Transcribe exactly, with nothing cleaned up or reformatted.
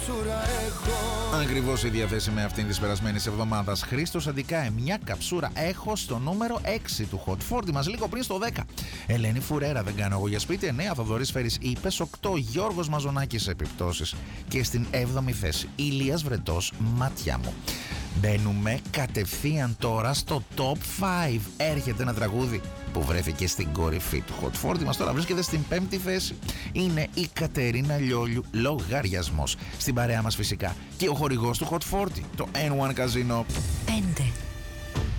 καψούρα έχω. Ακριβώς η διαθέσιμη αυτήν της περασμένης εβδομάδας. Χρήστος Αντικάε, μια καψούρα έχω στο νούμερο έξι του Hot φορty μας, λίγο πριν στο δέκα. Ελένη Φουρέρα, δεν κάνω εγώ για σπίτι. εννέα, Θοδωρής Φέρης, είπες. οκτώ, Γιώργος Μαζονάκης, επιπτώσεις. Και στην έβδομη θέση, Ηλίας Βρετός, μάτια μου. Μπαίνουμε κατευθείαν τώρα στο top πέντε. Έρχεται ένα τραγούδι που βρέθηκε στην κορυφή του Hot φορty μας, τώρα βρίσκεται στην πέμπτη θέση. Είναι η Κατερίνα Λιόλιου, Λογαριασμός. Στην παρέα μας φυσικά και ο χορηγός του Hot φορty, το N one Casino. πέντε.